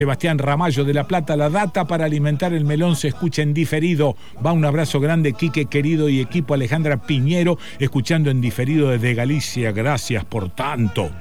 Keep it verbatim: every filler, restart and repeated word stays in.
Sebastián Ramallo de La Plata, la data para alimentar el melón se escucha en diferido. Va un abrazo grande, Quique querido y equipo. Alejandra Piñero, escuchando en diferido desde Galicia. Gracias por tanto.